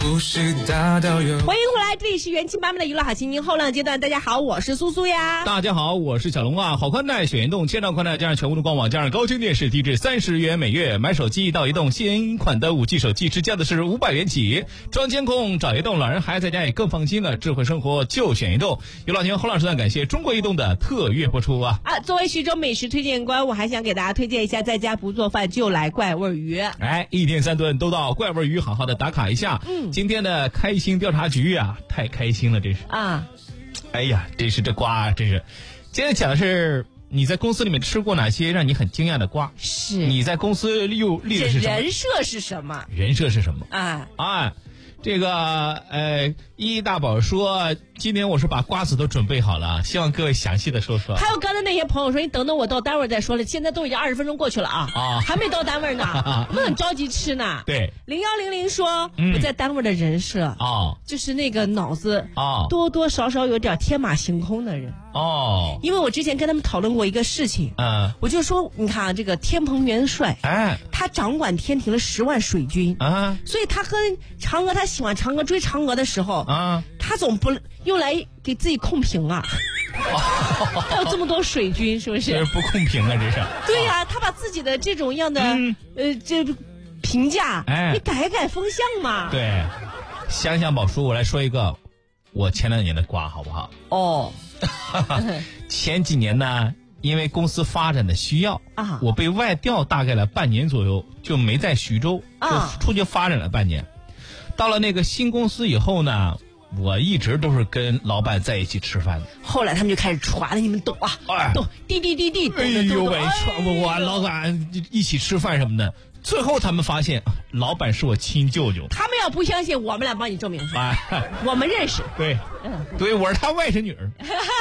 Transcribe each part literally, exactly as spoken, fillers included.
不是大到有。 欢迎回来，这里是元气满满的娱乐好心情后浪阶段。大家好，我是苏苏呀。 大家好，我是小龙啊。好宽带选移动，千兆宽带加上全屋的官网，加上高清电视，低至三十元每月。买手机到移动新款的五 G 手机，直价的是五百元起。装监控找移动，老人孩子在家也更放心了。智慧生活就选移动。娱乐听后浪时段感谢中国移动的特约播出啊。 啊，作为徐州美食推荐官，我还想给大家推荐一下，在家不做饭就来怪味鱼。 哎，一天三顿都到怪味鱼好好的打卡一下。嗯，今天的开心调查局啊，太开心了，这是啊。 哎呀，真是这瓜，真是。今天讲的是你在公司里面吃过哪些让你很惊讶的瓜？ 是你在公司又立的是什么？ 人设是什么？ 人设是什么？ 啊啊，这个呃，一大宝说，今天我是把瓜子都准备好了，希望各位详细的说说。 还有刚才那些朋友说，你等等我到单位再说了，现在都已经二十分钟过去了啊， 啊还没到单位呢，我们很着急吃呢。 对， 零幺零零说、 嗯、 我在单位的人设哦， 就是那个脑子哦多多少少有点天马行空的人哦， 因为我之前跟他们讨论过一个事情， 嗯， 我就说你看啊，这个天蓬元帅， 哎， 他掌管天庭了十万水军啊， 所以他和嫦娥，他喜欢嫦娥追嫦娥的时候啊，他总不用来给自己控评啊。还有这么多水军，是不是？ 这是不公平啊，这是。 对呀、啊，他把自己的这种样的、嗯、呃这评价， 哎， 你改改风向嘛。 对，想想宝叔，我来说一个我前两年的瓜好不好？ 哦， 前几年呢，因为公司发展的需要啊， 我被外调大概了半年左右，就没在徐州，就出去发展了半年。啊、到了那个新公司以后呢，我一直都是跟老板在一起吃饭的。 后来他们就开始传了，你们懂啊？ 哎， 懂，滴滴滴滴， 哎呦喂，传不完，老板一起吃饭什么的。最后他们发现，老板是我亲舅舅。 他们要不相信，我们俩帮你证明。 哎， 我们认识。 对，嗯，对，我是他外甥女儿。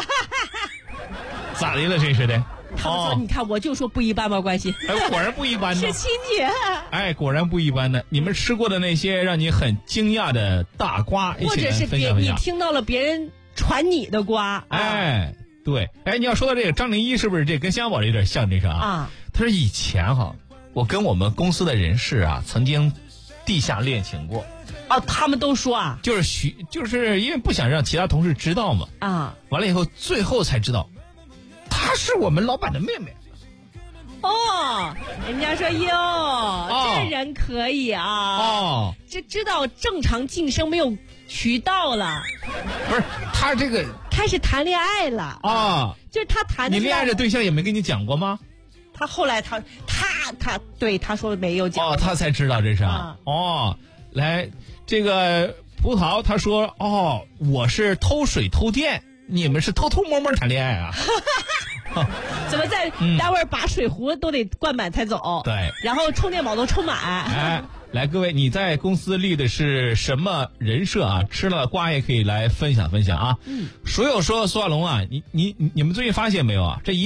咋的了？真是的。 他们说，哦、你看，我就说不一般吧，关系。 哎，果然不一般呢。 是亲戚。 哎，果然不一般呢。你们吃过的那些让你很惊讶的大瓜， 或者是别你听到了别人传你的瓜。 哎，对，哎，你要说到这个张灵一，是不是这跟香宝有点像？这是啊。 啊。 他说以前哈，我跟我们公司的人事啊，曾经地下恋情过。 啊，他们都说啊， 就是许，就是因为不想让其他同事知道嘛。 啊。 完了以后，最后才知道。她是我们老板的妹妹。 哦，人家说哟、哦，这人可以啊。 哦， 这知道正常晋升没有渠道了。 不是，他这个开始谈恋爱了啊， 就是他谈的。 你恋爱的对象也没跟你讲过吗？ 他后来他他他对他说没有讲。 哦，他才知道这是啊。哦，来，这个葡萄他说哦，我是偷水偷电。你们是偷偷摸摸谈恋爱啊？ 怎么在单位把水壶都得灌满才走？ 对， 然后充电宝都充满。 哎，来各位，你在公司立的是什么人设啊？吃了瓜也可以来分享分享啊。嗯，所有说苏亚龙啊，你你你们最近发现没有啊？这一